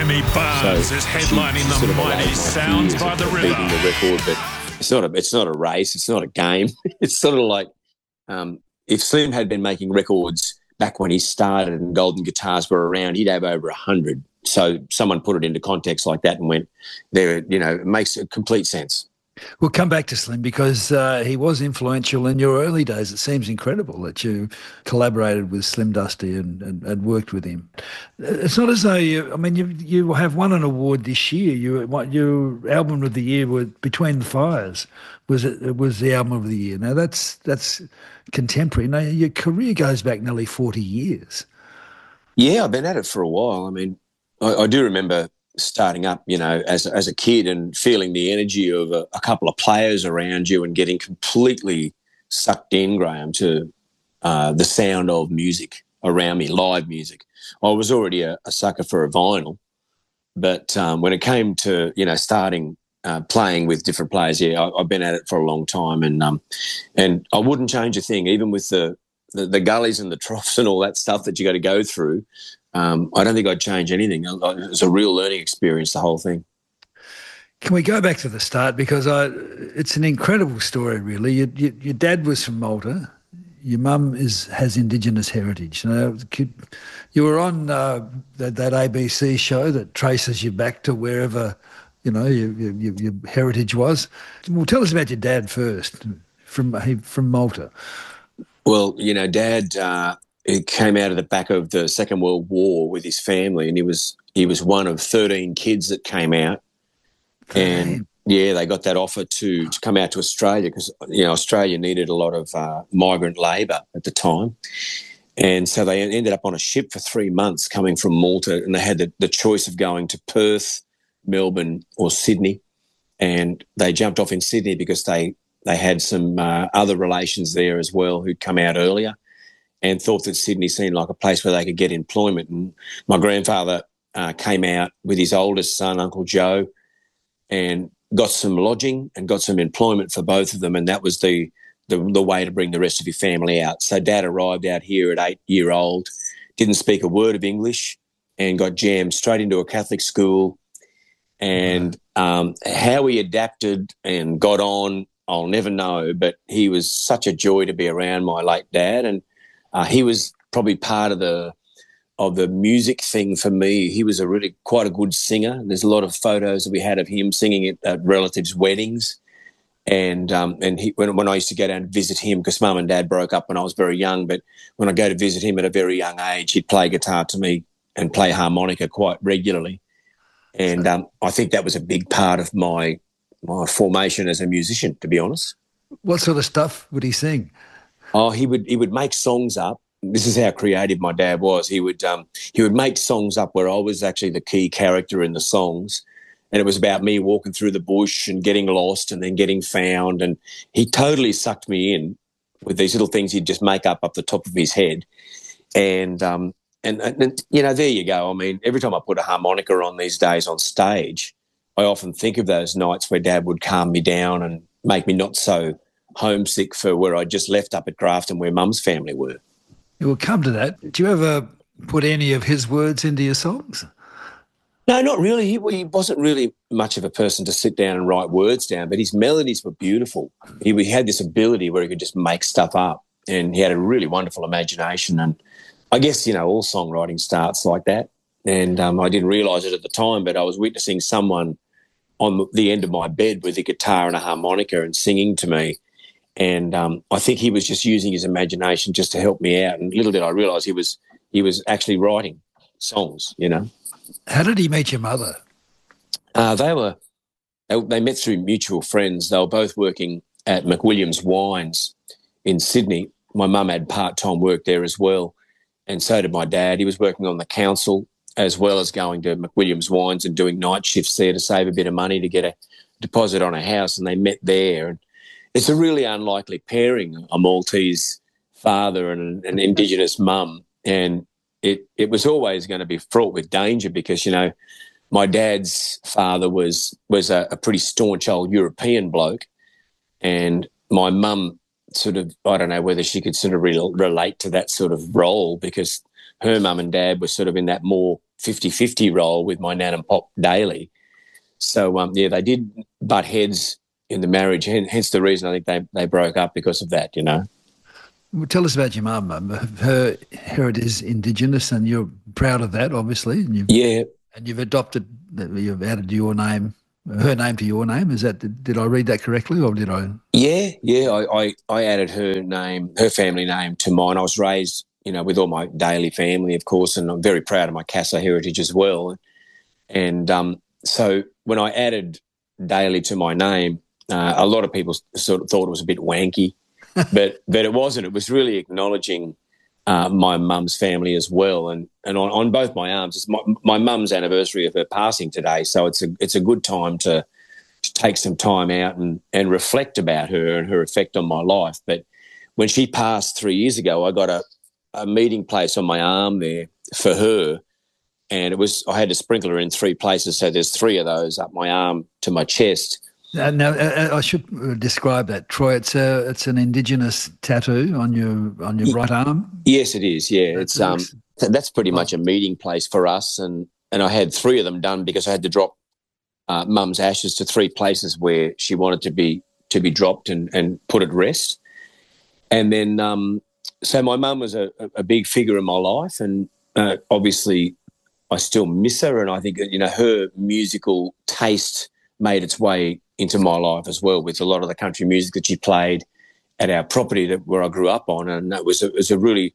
Jimmy Barnes is headlining the mighty Sounds by the River. Beating the record, but it's not a race. It's not a game. It's sort of like if Slim had been making records back when he started and Golden Guitars were around, he'd have over 100. So someone put it into context like that and went, there, it makes complete sense. We'll come back to Slim because he was influential in your early days. It seems incredible that you collaborated with Slim Dusty and worked with him. It's not as though you have won an award this year. Your album of the year was Between the Fires. Was the album of the year? Now that's contemporary. Now your career goes back nearly 40 years. Yeah, I've been at it for a while. I mean, I do remember starting up, as a kid and feeling the energy of a couple of players around you and getting completely sucked in, Graham, to the sound of music around me, live music. I was already a sucker for a vinyl, but when it came to, starting playing with different players, I've been at it for a long time, and I wouldn't change a thing, even with the gullies and the troughs and all that stuff that you got to go through. I don't think I'd change anything. It was a real learning experience, the whole thing. Can we go back to the start? Because it's an incredible story, really. Your dad was from Malta. Your mum has Indigenous heritage. You were on that ABC show that traces you back to wherever your heritage was. Well, tell us about your dad first, from Malta. Well, Dad. He came out of the back of the Second World War with his family, and he was one of 13 kids that came out. And they got that offer to come out to Australia because Australia needed a lot of migrant labour at the time, and so they ended up on a ship for 3 months coming from Malta, and they had the choice of going to Perth, Melbourne, or Sydney, and they jumped off in Sydney because they had some other relations there as well who'd come out earlier, and thought that Sydney seemed like a place where they could get employment. And my grandfather came out with his oldest son, Uncle Joe, and got some lodging and got some employment for both of them, and that was the way to bring the rest of your family out. So Dad arrived out here at 8-year-old, didn't speak a word of English, and got jammed straight into a Catholic school. And how he adapted and got on, I'll never know, but he was such a joy to be around, my late dad, and he was probably part of the music thing for me. He was quite a good singer. There's a lot of photos that we had of him singing at relatives' weddings, and when I used to go down and visit him, because Mum and Dad broke up when I was very young, but when I go to visit him at a very young age, he'd play guitar to me and play harmonica quite regularly, and I think that was a big part of my formation as a musician, to be honest. What sort of stuff would he sing? Oh, he would make songs up. This is how creative my dad was. He would make songs up where I was actually the key character in the songs, and it was about me walking through the bush and getting lost and then getting found. And he totally sucked me in with these little things he'd just make up the top of his head. And there you go. I mean, every time I put a harmonica on these days on stage, I often think of those nights where Dad would calm me down and make me not so homesick for where I just left up at Grafton, where Mum's family were. We'll come to that. Do you ever put any of his words into your songs? No, not really. He wasn't really much of a person to sit down and write words down, but his melodies were beautiful. He had this ability where he could just make stuff up, and he had a really wonderful imagination. And I guess, all songwriting starts like that. And I didn't realise it at the time, but I was witnessing someone on the end of my bed with a guitar and a harmonica and singing to me. And I think he was just using his imagination just to help me out. And little did I realise he was actually writing songs, How did he meet your mother? They met through mutual friends. They were both working at McWilliams Wines in Sydney. My mum had part-time work there as well, and so did my dad. He was working on the council as well as going to McWilliams Wines and doing night shifts there to save a bit of money to get a deposit on a house, and they met there. And it's a really unlikely pairing, a Maltese father and an Indigenous mum, and it was always going to be fraught with danger because, my dad's father was a pretty staunch old European bloke, and my mum sort of, I don't know whether she could sort of relate to that sort of role because her mum and dad were sort of in that more 50-50 role with my nan and pop daily. So, yeah, they did butt heads in the marriage, hence the reason I think they broke up because of that, you know. Well, tell us about your mum. Her heritage is Indigenous, and you're proud of that, obviously. Yeah. And you've added your name, her name to your name. Is that? Did I read that correctly, or did I? Yeah. I added her family name to mine. I was raised, you know, with all my Daly family, of course, and I'm very proud of my Casa heritage as well. And so when I added Daly to my name, a lot of people sort of thought it was a bit wanky, but it wasn't. It was really acknowledging my mum's family as well, and on both my arms. It's my mum's anniversary of her passing today, so it's a good time to take some time out and reflect about her and her effect on my life. But when she passed 3 years ago, I got a meeting place on my arm there for her. And I had to sprinkle her in 3 places. So there's 3 of those up my arm to my chest. Now, I should describe that, Troy. It's an Indigenous tattoo on your right arm. Yes, it is. Yeah, that's pretty much a meeting place for us. And I had 3 of them done because I had to drop Mum's ashes to 3 places where she wanted to be dropped and put at rest. And then, so my mum was a big figure in my life, and obviously I still miss her, and I think, you know, her musical taste made its way into my life as well, with a lot of the country music that she played at our property where I grew up on, and that was a really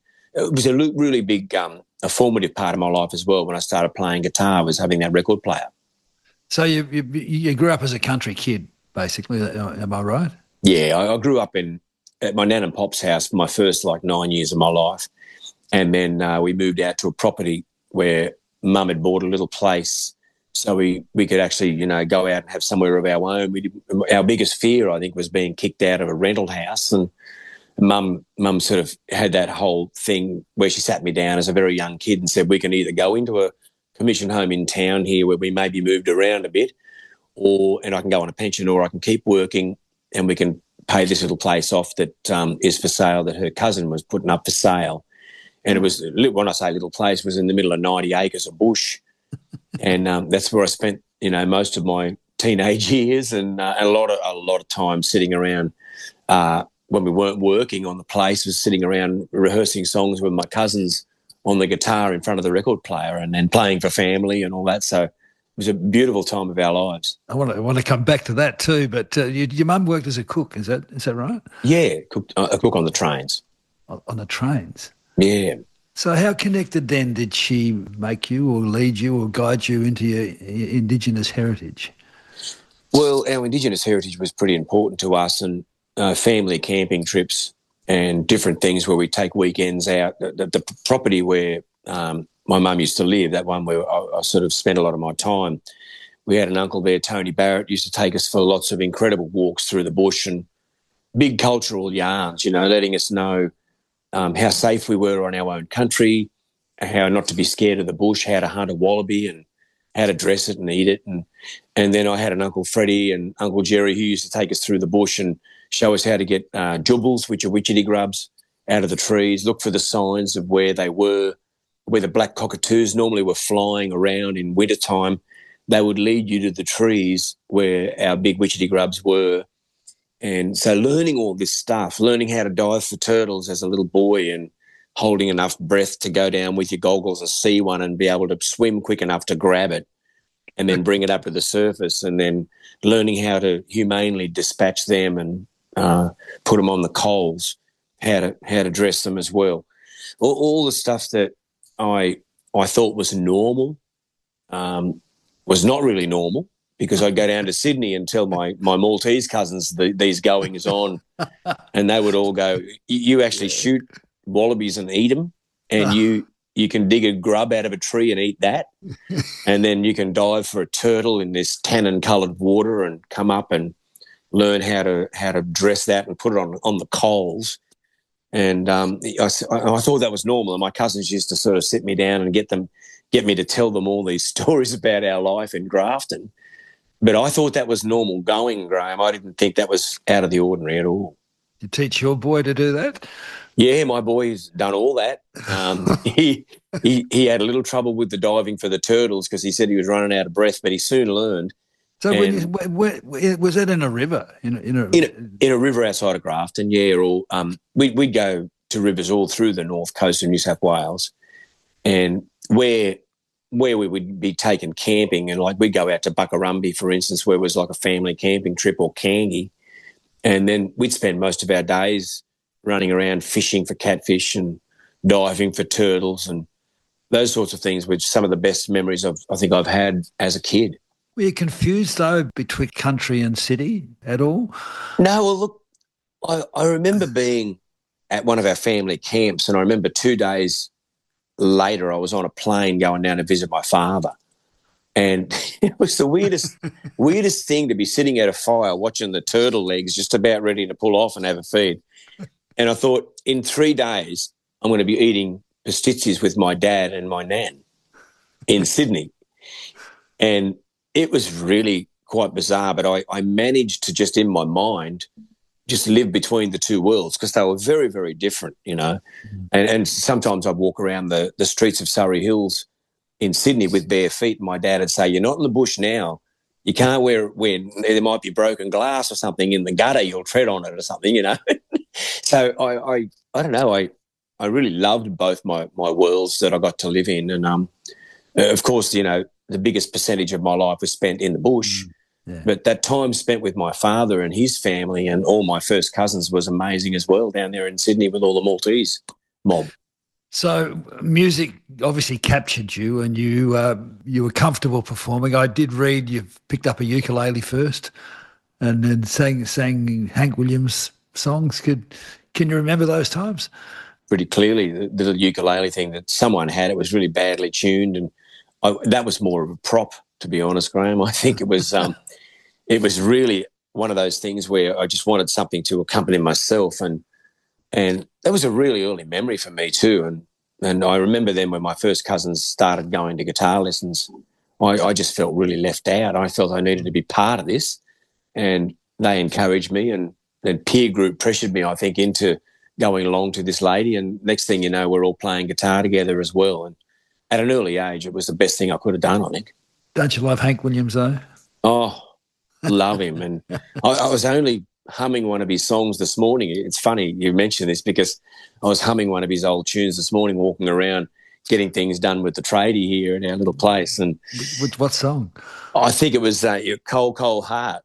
big a formative part of my life as well. When I started playing guitar, was having that record player. So you grew up as a country kid, basically. Am I right? Yeah, I grew up at my nan and pop's house for my first 9 years of my life, and then we moved out to a property where Mum had bought a little place, so we could actually, you know, go out and have somewhere of our own. Our biggest fear, I think, was being kicked out of a rental house, and Mum sort of had that whole thing where she sat me down as a very young kid and said, we can either go into a commission home in town here where we maybe moved around a bit, and I can go on a pension, or I can keep working and we can pay this little place off that is for sale, that her cousin was putting up for sale. And it was, when I say little place, was in the middle of 90 acres of bush. And that's where I spent, you know, most of my teenage years, and a lot of time sitting around when we weren't working on the place, was sitting around rehearsing songs with my cousins on the guitar in front of the record player, and then playing for family and all that. So it was a beautiful time of our lives. I want to come back to that too, but your mum worked as a cook, is that right? Yeah, a cook on the trains. On the trains? Yeah. So how connected then did she make you or lead you or guide you into your Indigenous heritage? Well, our Indigenous heritage was pretty important to us, and family camping trips and different things where we take weekends out. The property where my mum used to live, that one where I sort of spent a lot of my time, we had an uncle there, Tony Barrett, used to take us for lots of incredible walks through the bush and big cultural yarns, you know, letting us know how safe we were on our own country, how not to be scared of the bush, how to hunt a wallaby and how to dress it and eat it. And then I had an Uncle Freddie and Uncle Jerry who used to take us through the bush and show us how to get jubbles, which are witchetty grubs, out of the trees, look for the signs of where they were, where the black cockatoos normally were flying around in wintertime. They would lead you to the trees where our big witchetty grubs were. And so learning all this stuff, learning how to dive for turtles as a little boy and holding enough breath to go down with your goggles and see one and be able to swim quick enough to grab it and then bring it up to the surface, and then learning how to humanely dispatch them and put them on the coals, how to dress them as well. All the stuff that I thought was normal was not really normal, because I'd go down to Sydney and tell my Maltese cousins these goings on, and they would all go, you actually shoot wallabies and eat them, and you can dig a grub out of a tree and eat that, and then you can dive for a turtle in this tannin-coloured water and come up and learn how to dress that and put it on the coals. And I thought that was normal, and my cousins used to sort of sit me down and get me to tell them all these stories about our life in Grafton. But I thought that was normal going, Graham. I didn't think that was out of the ordinary at all. You teach your boy to do that? Yeah, my boy's done all that. he had a little trouble with the diving for the turtles because he said he was running out of breath, but he soon learned. So was that in a river? In a river outside of Grafton, yeah. Or we'd go to rivers all through the north coast of New South Wales, and where we would be taken camping, and like we'd go out to Buckarumbi, for instance, where it was like a family camping trip, or Kangi, and then we'd spend most of our days running around fishing for catfish and diving for turtles and those sorts of things, which some of the best memories I think I've had as a kid. Were you confused, though, between country and city at all? No, well, look, I remember being at one of our family camps, and I remember 2 days later I was on a plane going down to visit my father. And it was the weirdest thing to be sitting at a fire watching the turtle legs just about ready to pull off and have a feed. And I thought, in 3 days, I'm going to be eating pastiches with my dad and my nan in Sydney. And it was really quite bizarre, but I managed to just, in my mind, just live between the two worlds because they were very, very different, you know. And sometimes I'd walk around the streets of Surrey Hills in Sydney with bare feet, and my dad would say, "You're not in the bush now. You can't where there might be broken glass or something in the gutter. You'll tread on it or something, you know." So I don't know. I really loved both my worlds that I got to live in, and of course, you know, the biggest percentage of my life was spent in the bush. Yeah. But that time spent with my father and his family and all my first cousins was amazing as well down there in Sydney with all the Maltese mob. So music obviously captured you, and you were comfortable performing. I did read you've picked up a ukulele first, and then sang Hank Williams songs. Can you remember those times? Pretty clearly, the little ukulele thing that someone had, it was really badly tuned, and that was more of a prop, to be honest, Graham. I think it was really one of those things where I just wanted something to accompany myself, and that was a really early memory for me too. And I remember then when my first cousins started going to guitar lessons, I just felt really left out. I felt I needed to be part of this, and they encouraged me, and then peer group pressured me, I think, into going along to this lady, and next thing you know, we're all playing guitar together as well. And at an early age, it was the best thing I could have done, I think. Don't you love Hank Williams, though? Oh, love him. And I was only humming one of his songs this morning. It's funny you mentioned this because I was humming one of his old tunes this morning, walking around, getting things done with the tradie here in our little place. And what song? I think it was Your Cold, Cold Heart.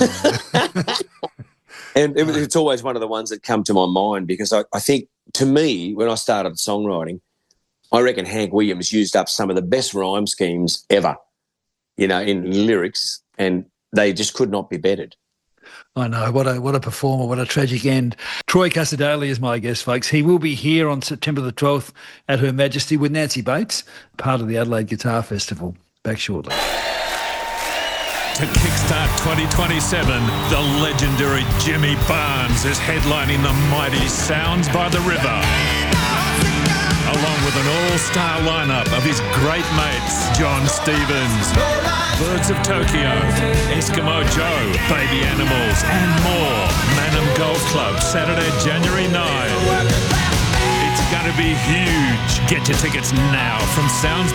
Oh. And it's always one of the ones that come to my mind because I think, to me, when I started songwriting, I reckon Hank Williams used up some of the best rhyme schemes ever, you know, in lyrics, and they just could not be bettered. I know. What a performer, what a tragic end. Troy Cassar-Daley is my guest, folks. He will be here on September the 12th at Her Majesty with Nancy Bates, part of the Adelaide Guitar Festival. Back shortly. To kickstart 2027, the legendary Jimmy Barnes is headlining the mighty Sounds by the River, along with an all-star lineup of his great mates, John Stevens, Birds of Tokyo, Eskimo Joe, Baby Animals, and more. Manham Golf Club, Saturday, January 9. It's going to be huge. Get your tickets now from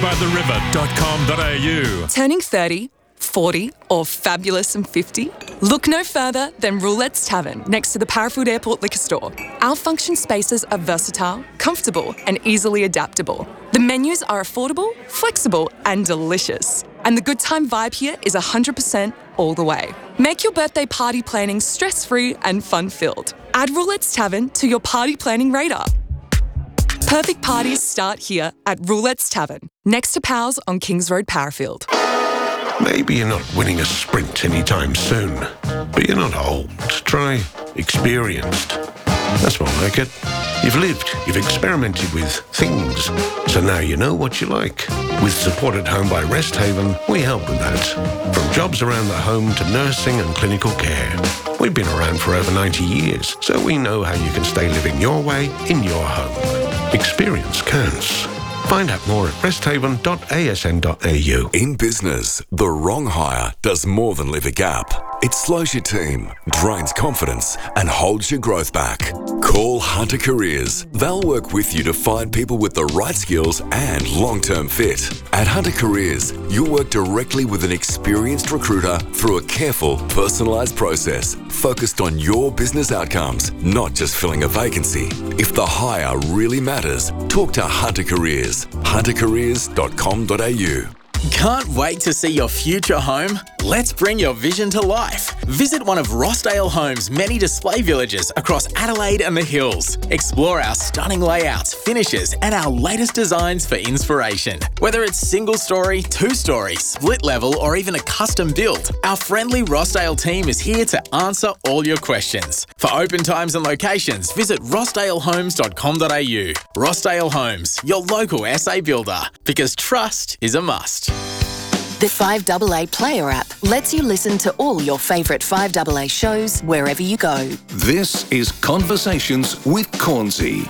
soundsbytheriver.com.au. Turning 30, 40, or fabulous and 50? Look no further than Roulette's Tavern next to the Parafield Airport Liquor Store. Our function spaces are versatile, comfortable, and easily adaptable. The menus are affordable, flexible, and delicious. And the good time vibe here is 100% all the way. Make your birthday party planning stress-free and fun-filled. Add Roulette's Tavern to your party planning radar. Perfect parties start here at Roulette's Tavern, next to Powell's on Kings Road, Parafield. Maybe you're not winning a sprint anytime soon, but you're not old. Try experienced. That's more like it. You've lived, you've experimented with things, so now you know what you like. With Support at Home by Resthaven, we help with that. From jobs around the home to nursing and clinical care. We've been around for over 90 years, so we know how you can stay living your way in your home. Experience counts. Find out more at resthaven.asn.au. In business, the wrong hire does more than leave a gap. It slows your team, drains confidence, and holds your growth back. Call Hunter Careers. They'll work with you to find people with the right skills and long-term fit. At Hunter Careers, you'll work directly with an experienced recruiter through a careful, personalised process focused on your business outcomes, not just filling a vacancy. If the hire really matters, talk to Hunter Careers. huntercareers.com.au. Can't wait to see your future home? Let's bring your vision to life. Visit one of Rossdale Homes' many display villages across Adelaide and the Hills. Explore our stunning layouts, finishes, and our latest designs for inspiration. Whether it's single story, two-story, split level, or even a custom build, our friendly Rossdale team is here to answer all your questions. For open times and locations, visit rossdalehomes.com.au. Rossdale Homes, your local SA builder, because trust is a must. The 5AA Player app lets you listen to all your favourite 5AA shows wherever you go. This is Conversations with Cornsey.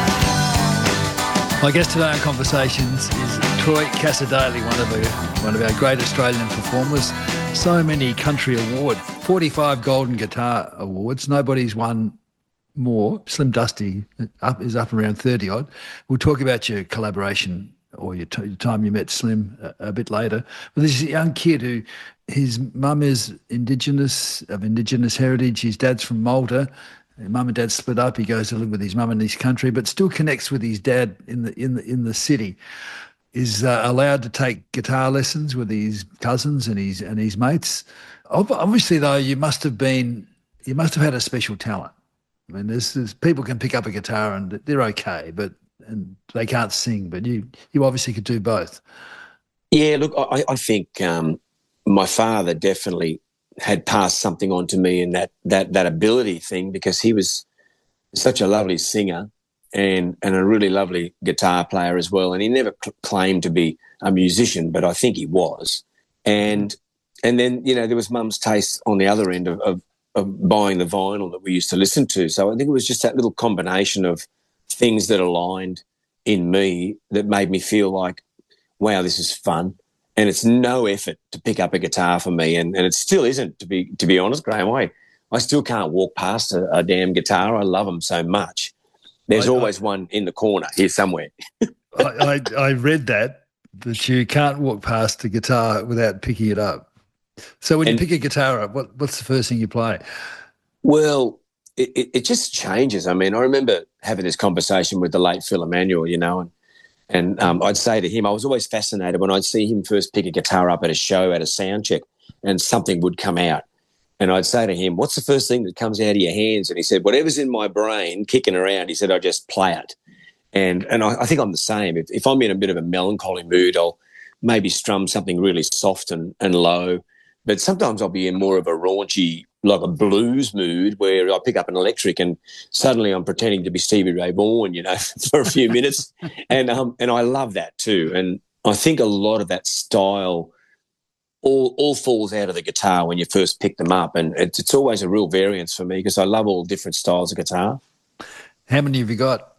My guest today on Conversations is Troy Cassar-Daley, one of our great Australian performers. So many country awards, 45 Golden Guitar Awards. Nobody's won more. Slim Dusty is up around 30 odd. We'll talk about your collaboration or your time you met Slim a bit later. But this young kid who, his mum is Indigenous heritage. His dad's from Malta. Mum and dad split up. He goes to live with his mum in this country, but still connects with his dad in the city. Is allowed to take guitar lessons with his cousins and his mates. Obviously, though, you must have had a special talent. I mean, there's people can pick up a guitar and they're okay, and they can't sing, but you obviously could do both. Yeah, look, I think my father definitely had passed something on to me in that ability thing, because he was such a lovely singer and a really lovely guitar player as well. And he never claimed to be a musician, but I think he was. And then, there was Mum's taste on the other end of buying the vinyl that we used to listen to. So I think it was just that little combination of things that aligned in me that made me feel like, wow, this is fun. And it's no effort to pick up a guitar for me. And it still isn't, to be honest, Graham. I still can't walk past a damn guitar. I love them so much. There's always one in the corner here somewhere. I read that you can't walk past a guitar without picking it up. So when you pick a guitar up, what's the first thing you play? Well, it just changes. I mean, I remember having this conversation with the late Phil Emanuel, and I'd say to him, I was always fascinated when I'd see him first pick a guitar up at a show, at a sound check, and something would come out. And I'd say to him, what's the first thing that comes out of your hands? And he said, whatever's in my brain kicking around, he said, I just play it. And I think I'm the same. If I'm in a bit of a melancholy mood, I'll maybe strum something really soft and low. But sometimes I'll be in more of a raunchy, like a blues mood, where I pick up an electric and suddenly I'm pretending to be Stevie Ray Vaughan, for a few minutes. And I love that too. And I think a lot of that style all falls out of the guitar when you first pick them up. And it's always a real variance for me, because I love all different styles of guitar. How many have you got?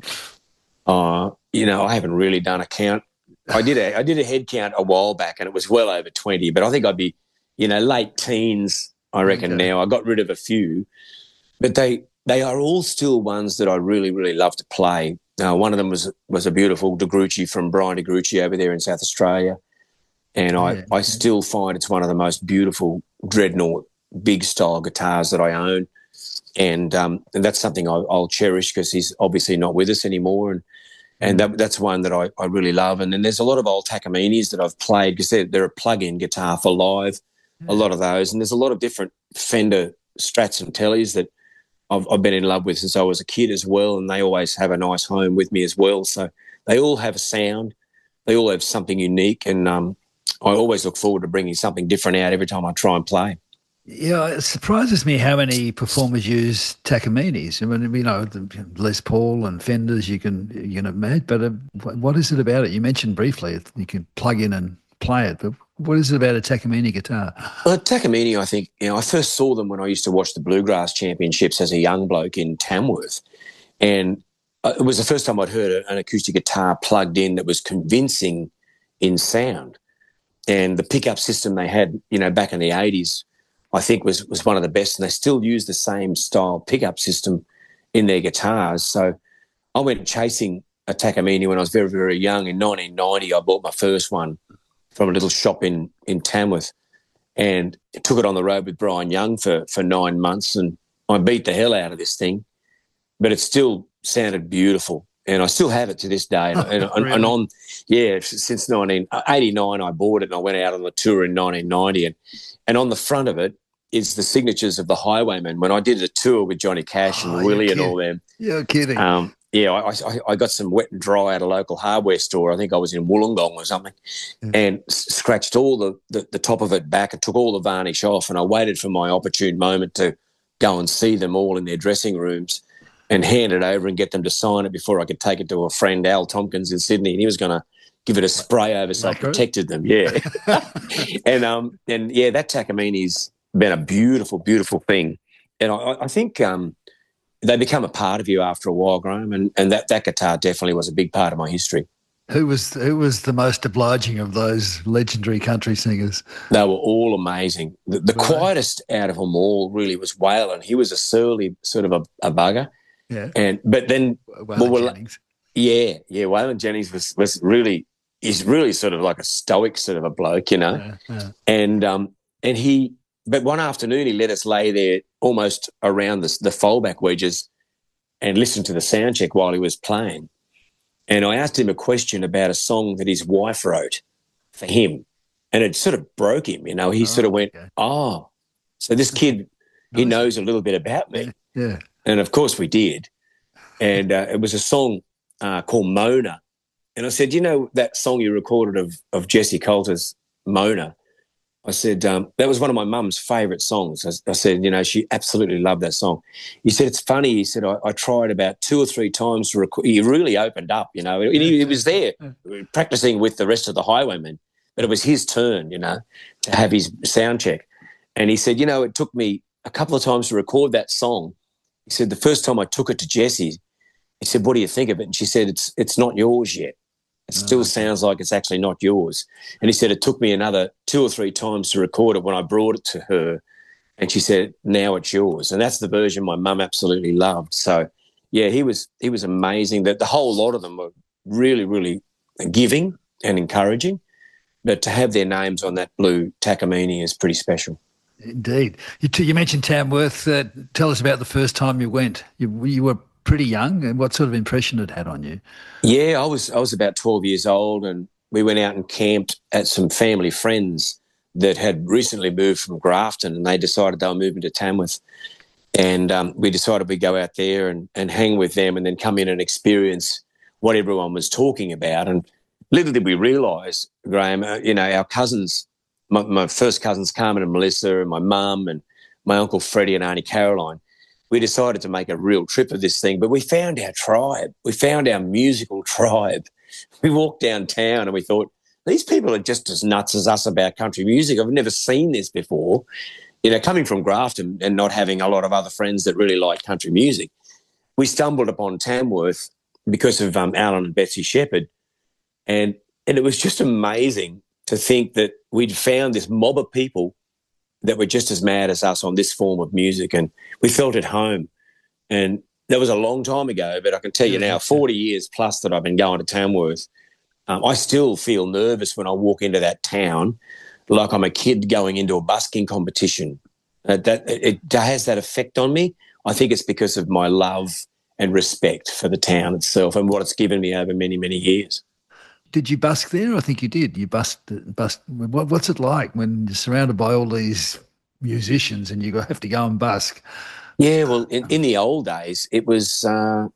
I haven't really done a count. I did a head count a while back, and it was well over 20, but I think I'd be, late teens, I reckon. Okay. Now I got rid of a few, but they are all still ones that I really, really love to play. One of them was a beautiful De Grucci from Brian De Grucci over there in South Australia. And I still find it's one of the most beautiful Dreadnought big style guitars that I own. And that's something I'll cherish, because he's obviously not with us anymore. And that's one that I really love. And then there's a lot of old Takamines that I've played, because they're a plug-in guitar for live, a lot of those. And there's a lot of different Fender Strats and Tellys that I've been in love with since I was a kid as well, and they always have a nice home with me as well. So they all have a sound. They all have something unique, and I always look forward to bringing something different out every time I try and play. Yeah, it surprises me how many performers use Takamines. I mean, Les Paul and Fenders you can imagine, but what is it about it? You mentioned briefly you can plug in and play it, but what is it about a Takamine guitar? Well, Takamine, I think, I first saw them when I used to watch the Bluegrass Championships as a young bloke in Tamworth, and it was the first time I'd heard an acoustic guitar plugged in that was convincing in sound. And the pickup system they had, back in the 80s, I think was one of the best, and they still use the same style pickup system in their guitars. So I went chasing a Takamine when I was very, very young. In 1990, I bought my first one from a little shop in Tamworth, and took it on the road with Brian Young for 9 months, and I beat the hell out of this thing, but it still sounded beautiful. And I still have it to this day. And since 1989, I bought it, and I went out on the tour in 1990. And on the front of it is the signatures of the Highwaymen. When I did a tour with Johnny Cash and Willie and all them. You're kidding. I got some wet and dry at a local hardware store. I think I was in Wollongong or something, and scratched all the top of it back and took all the varnish off. And I waited for my opportune moment to go and see them all in their dressing rooms and hand it over and get them to sign it before I could take it to a friend, Al Tompkins in Sydney, and he was going to give it a spray over so I protected them. Yeah. and that Takamine's been a beautiful, beautiful thing. And I think they become a part of you after a while, Graham, and that guitar definitely was a big part of my history. Who was the most obliging of those legendary country singers? They were all amazing. The quietest out of them all really was Waylon. He was a surly sort of a bugger. Yeah. But then Waylon Jennings. Yeah, Waylon Jennings was really sort of like a stoic sort of a bloke, you know. Yeah. And he, but one afternoon he let us lay there almost around the foldback wedges and listen to the sound check while he was playing. And I asked him a question about a song that his wife wrote for him, and it sort of broke him, you know. He sort of went, so this kid, he knows a little bit about me. Yeah. And, of course, we did. And it was a song called Mona. And I said, you know, that song you recorded of Jessie Coulter's Mona, I said, that was one of my mum's favourite songs. I said, you know, she absolutely loved that song. He said, it's funny. He said, I tried about 2 or 3 times to record. He really opened up, you know. He was there practising with the rest of the Highwaymen, but it was his turn, you know, to have his sound check. And he said, you know, it took me a couple of times to record that song. He said, the first time I took it to Jessie, he said, what do you think of it? And she said, it's not yours yet. It still sounds like it's actually not yours. And he said, it took me another 2 or 3 times to record it when I brought it to her. And she said, now it's yours. And that's the version my mum absolutely loved. So, yeah, he was amazing. The whole lot of them were really, really giving and encouraging. But to have their names on that blue Takamine is pretty special. Indeed. You mentioned Tamworth. Tell us about the first time you went. You were pretty young, and what sort of impression it had on you? Yeah, I was about 12 years old, and we went out and camped at some family friends that had recently moved from Grafton, and they decided they were moving to Tamworth. And we decided we'd go out there and hang with them and then come in and experience what everyone was talking about. And little did we realise, Graham, you know, our cousins, my first cousins, Carmen and Melissa, and my mum and my Uncle Freddie and Auntie Caroline, we decided to make a real trip of this thing, but we found our tribe. We found our musical tribe. We walked downtown and we thought, these people are just as nuts as us about country music. I've never seen this before. You know, coming from Grafton and not having a lot of other friends that really like country music, we stumbled upon Tamworth because of Alan and Betsy Shepherd. And it was just amazing to think that we'd found this mob of people that were just as mad as us on this form of music, and we felt at home. And that was a long time ago, but I can tell you now, 40 years plus that I've been going to Tamworth, I still feel nervous when I walk into that town like I'm a kid going into a busking competition. It has that effect on me. I think it's because of my love and respect for the town itself and what it's given me over many, many years. Did you busk there? I think you did. You busked. What's it like when you're surrounded by all these musicians and you have to go and busk? Yeah, well, in the old days, it was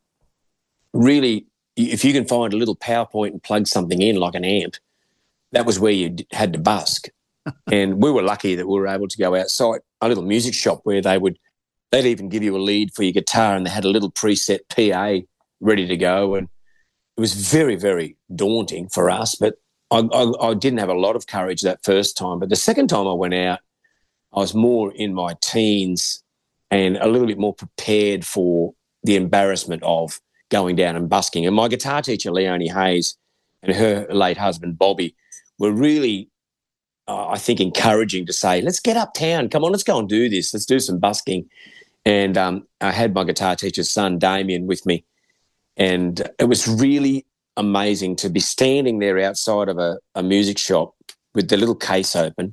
really, if you can find a little PowerPoint and plug something in like an amp, that was where you had to busk. And we were lucky that we were able to go outside a little music shop where they'd even give you a lead for your guitar, and they had a little preset PA ready to go. And it was very, very daunting for us, but I didn't have a lot of courage that first time. But the second time I went out, I was more in my teens and a little bit more prepared for the embarrassment of going down and busking. And my guitar teacher, Leonie Hayes, and her late husband, Bobby, were really I think, encouraging to say, let's get uptown. Come on, let's go and do this. Let's do some busking. And I had my guitar teacher's son, Damien, with me. And it was really amazing to be standing there outside of a music shop with the little case open.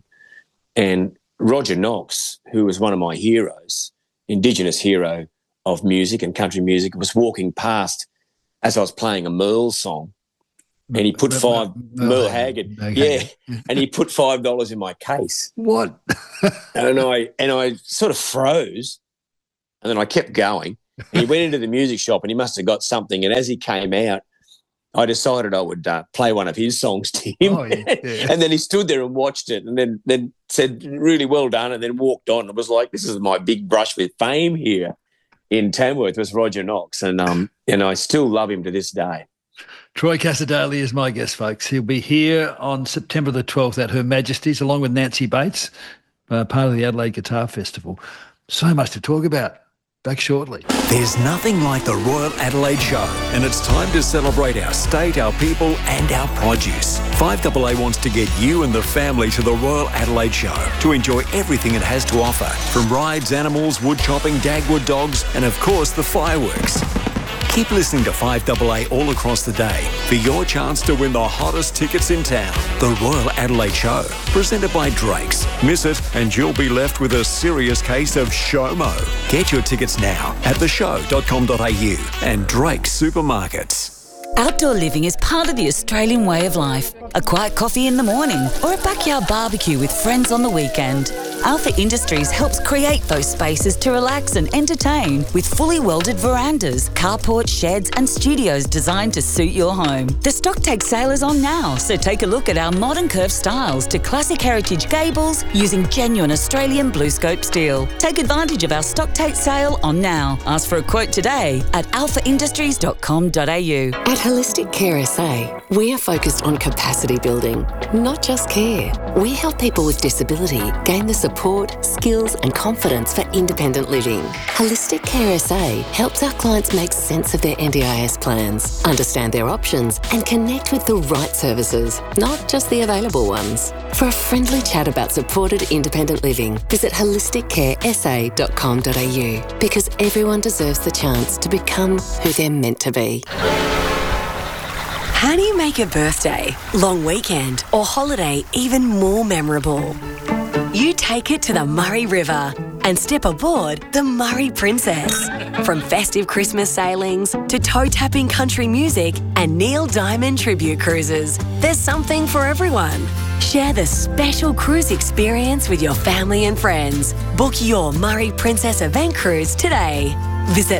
And Roger Knox, who was one of my heroes, Indigenous hero of music and country music, was walking past as I was playing a Merle song. And he put Merle Haggard, and he put $5 in my case. What? and I sort of froze, and then I kept going. And he went into the music shop, and he must have got something. And as he came out, I decided I would play one of his songs to him. Oh, yeah. And then he stood there and watched it, and then said, "Really well done," and then walked on. It was like, this is my big brush with fame here in Tamworth, was Roger Knox, and I still love him to this day. Troy Cassar-Daley is my guest, folks. He'll be here on September the 12th at Her Majesty's, along with Nancy Bates, part of the Adelaide Guitar Festival. So much to talk about. Back shortly. There's nothing like the Royal Adelaide Show, and it's time to celebrate our state, our people, and our produce. 5AA wants to get you and the family to the Royal Adelaide Show to enjoy everything it has to offer, from rides, animals, wood chopping, Dagwood dogs, and of course the fireworks. Keep listening to 5AA all across the day for your chance to win the hottest tickets in town. The Royal Adelaide Show, presented by Drake's. Miss it and you'll be left with a serious case of SHOMO. Get your tickets now at theshow.com.au and Drake's Supermarkets. Outdoor living is part of the Australian way of life. A quiet coffee in the morning or a backyard barbecue with friends on the weekend. Alpha Industries helps create those spaces to relax and entertain with fully welded verandas, carports, sheds and studios designed to suit your home. The stock take sale is on now, so take a look at our modern curved styles to classic heritage gables using genuine Australian BlueScope steel. Take advantage of our stock take sale on now. Ask for a quote today at alphaindustries.com.au. At Holistic Care SA, we are focused on capacity building, not just care. We help people with disability gain the support, skills and confidence for independent living. Holistic Care SA helps our clients make sense of their NDIS plans, understand their options and connect with the right services, not just the available ones. For a friendly chat about supported independent living, visit holisticcaresa.com.au, because everyone deserves the chance to become who they're meant to be. How do you make a birthday, long weekend or holiday even more memorable? You take it to the Murray River and step aboard the Murray Princess. From festive Christmas sailings to toe-tapping country music and Neil Diamond tribute cruises, there's something for everyone. Share the special cruise experience with your family and friends. Book your Murray Princess event cruise today. Visit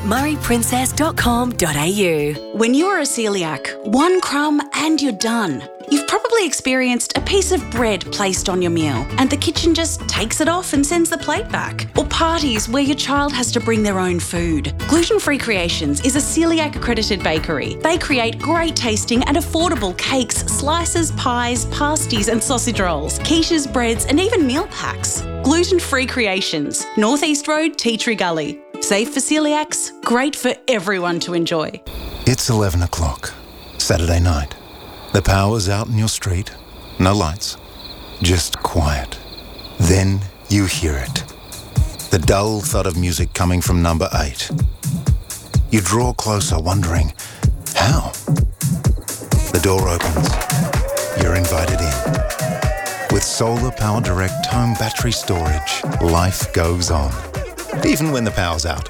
murrayprincess.com.au. When you're a celiac, one crumb and you're done. You've probably experienced a piece of bread placed on your meal and the kitchen just takes it off and sends the plate back. Or parties where your child has to bring their own food. Gluten Free Creations is a celiac accredited bakery. They create great tasting and affordable cakes, slices, pies, pasties and sausage rolls, quiches, breads and even meal packs. Gluten Free Creations, North East Road, Tea Tree Gully. Safe for celiacs, great for everyone to enjoy. It's 11 o'clock, Saturday night. The power's out in your street, no lights, just quiet. Then you hear it. The dull thud of music coming from number 8. You draw closer, wondering, how? The door opens. You're invited in. With Solar Power Direct home battery storage, life goes on. Even when the power's out.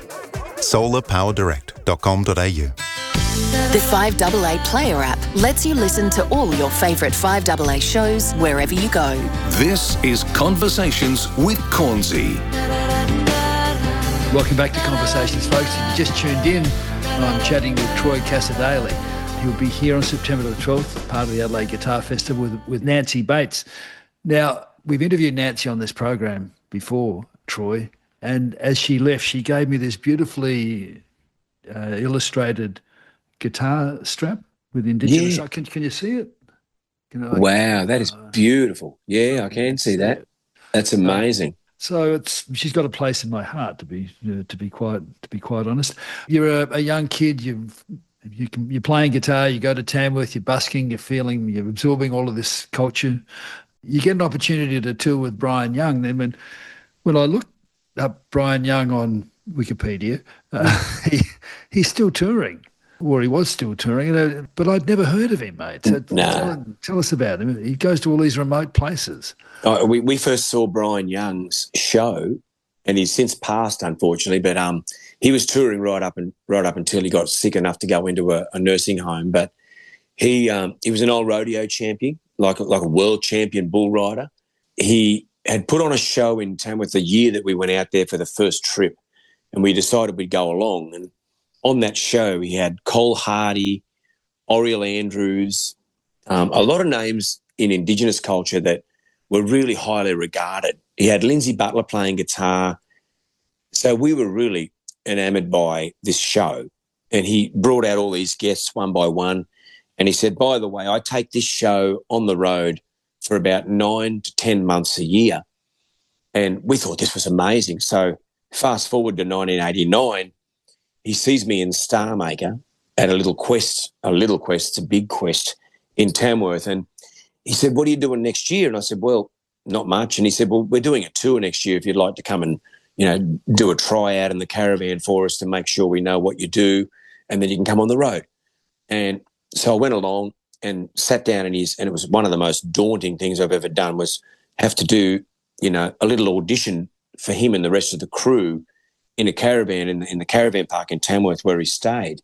solarpowerdirect.com.au. The 5AA Player app lets you listen to all your favourite 5AA shows wherever you go. This is Conversations with Cornsey. Welcome back to Conversations, folks. If you just tuned in, I'm chatting with Troy Cassar-Daley. He'll be here on September the 12th, part of the Adelaide Guitar Festival with Nancy Bates. Now, we've interviewed Nancy on this program before, Troy, and as she left, she gave me this beautifully illustrated guitar strap with Indigenous. Yeah. Can you see it? Wow, that is beautiful. Yeah, I can see that. That's amazing. So she's got a place in my heart, to be quite honest. You're a young kid. You're playing guitar. You go to Tamworth. You're busking. You're absorbing all of this culture. You get an opportunity to tour with Brian Young. Then when I looked up Brian Young on Wikipedia, he's still touring. Or he was still touring, but I'd never heard of him, mate. So tell us about him. He goes to all these remote places. We first saw Brian Young's show, and he's since passed, unfortunately. But he was touring right up until he got sick enough to go into a nursing home. But he was an old rodeo champion, like a world champion bull rider. He had put on a show in Tamworth the year that we went out there for the first trip, and we decided we'd go along. And on that show, he had Cole Hardy, Oriel Andrews, a lot of names in Indigenous culture that were really highly regarded. He had Lindsay Butler playing guitar. So we were really enamoured by this show. And he brought out all these guests one by one. And he said, by the way, I take this show on the road for about 9 to 10 months a year. And we thought this was amazing. So fast forward to 1989, he sees me in Star Maker at a little quest, it's a big quest in Tamworth. And he said, what are you doing next year? And I said, well, not much. And he said, well, we're doing a tour next year if you'd like to come and, do a tryout in the caravan for us to make sure we know what you do, and then you can come on the road. And so I went along and sat down and it was one of the most daunting things I've ever done was have to do, a little audition for him and the rest of the crew in a caravan in the caravan park in Tamworth where he stayed.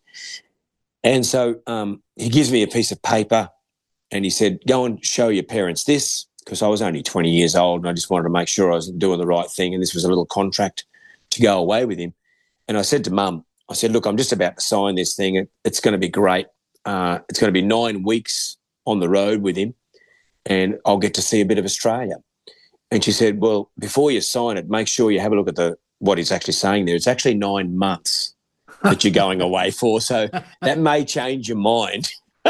And so he gives me a piece of paper and he said, go and show your parents this, because I was only 20 years old and I just wanted to make sure I was doing the right thing, and this was a little contract to go away with him. And I said to Mum, I said, look, I'm just about to sign this thing. It's going to be great. It's going to be 9 weeks on the road with him and I'll get to see a bit of Australia. And she said, well, before you sign it, make sure you have a look at what he's actually saying there. It's actually 9 months that you're going away for, so that may change your mind.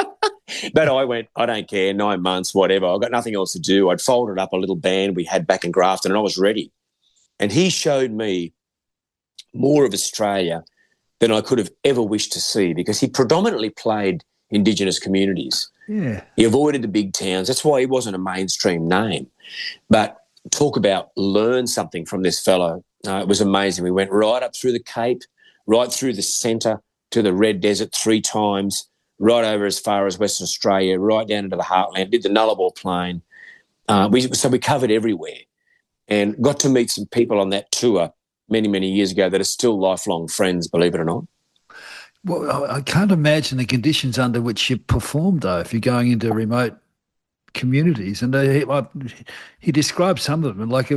But I went, I don't care, 9 months, whatever. I've got nothing else to do. I'd folded up a little band we had back in Grafton and I was ready. And he showed me more of Australia than I could have ever wished to see, because he predominantly played Indigenous communities. Yeah. He avoided the big towns. That's why he wasn't a mainstream name. But talk about learn something from this fellow. It was amazing. We went right up through the Cape, right through the centre to the Red Desert 3 times, right over as far as Western Australia, right down into the heartland, did the Nullarbor Plain. So we covered everywhere and got to meet some people on that tour many, many years ago that are still lifelong friends, believe it or not. Well, I can't imagine the conditions under which you performed, though, if you're going into remote communities. And he described some of them, like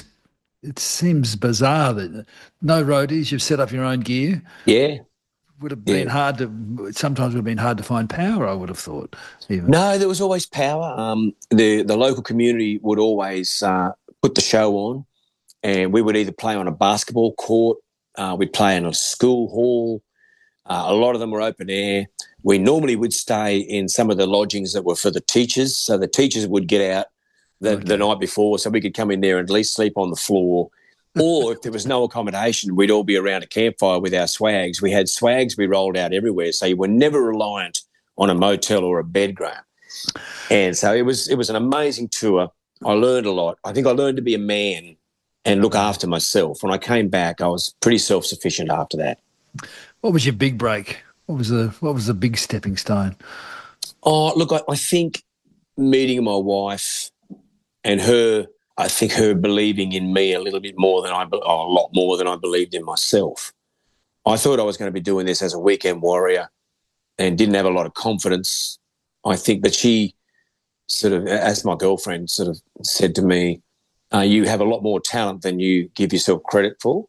it seems bizarre that no roadies, you've set up your own gear. Yeah. Would have been sometimes would have been hard to find power, I would have thought. Even. No, there was always power. The local community would always put the show on, and we would either play on a basketball court, we'd play in a school hall. A lot of them were open air. We normally would stay in some of the lodgings that were for the teachers, so the teachers would get out the night before, so we could come in there and at least sleep on the floor. Or if there was no accommodation, we'd all be around a campfire with our swags. We had swags we rolled out everywhere, so you were never reliant on a motel or a bed, Graham. And so it was an amazing tour. I learned a lot. I think I learned to be a man and look after myself. When I came back, I was pretty self-sufficient after that. What was your big break? What was the big stepping stone? Oh, look, I think meeting my wife and her believing in me a little bit more than a lot more than I believed in myself. I thought I was going to be doing this as a weekend warrior and didn't have a lot of confidence. I think that she sort of, as my girlfriend sort of said to me, you have a lot more talent than you give yourself credit for.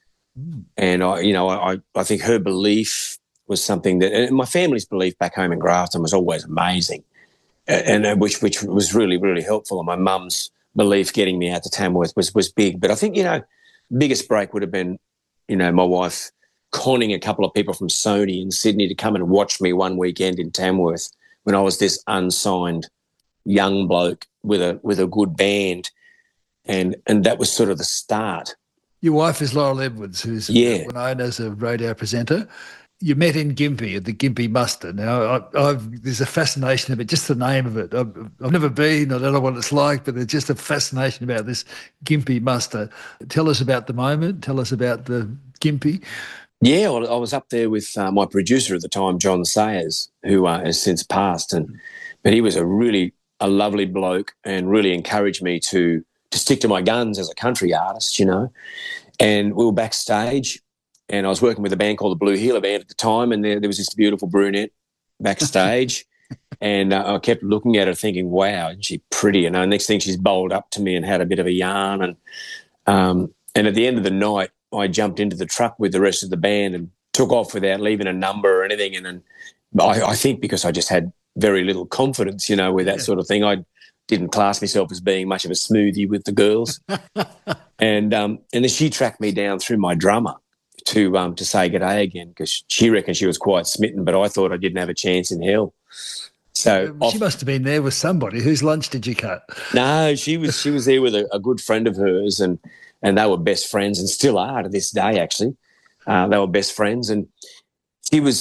And I think her belief was something that, and my family's belief back home in Grafton was always amazing, and which was really, really helpful. And my mum's belief getting me out to Tamworth was big. But I think, biggest break would have been, my wife conning a couple of people from Sony in Sydney to come and watch me one weekend in Tamworth when I was this unsigned young bloke with a good band. And that was sort of the start. Your wife is Laurel Edwards, who's known as a radio presenter. you met in Gympie at the Gympie Muster. Now, there's a fascination of it, just the name of it. I've never been, I don't know what it's like, but there's just a fascination about this Gympie Muster. Tell us about the moment. Tell us about the Gympie. Yeah, well, I was up there with my producer at the time, John Sayers, who has since passed. But he was a lovely bloke and really encouraged me to stick to my guns as a country artist, you know. And we were backstage, and I was working with a band called the Blue Heeler Band at the time, and there was this beautiful brunette backstage. And I kept looking at her thinking, wow, isn't she pretty? And next thing she's bowled up to me and had a bit of a yarn. And at the end of the night, I jumped into the truck with the rest of the band and took off without leaving a number or anything. And I think because I just had very little confidence, you know, with that sort of thing. I didn't class myself as being much of a smoothie with the girls. And then she tracked me down through my drummer to say g'day again, because she reckoned she was quite smitten, but I thought I didn't have a chance in hell. So she must have been there with somebody. Whose lunch did you cut? No, she was there with a good friend of hers, and they were best friends and still are to this day, actually. They were best friends, and she was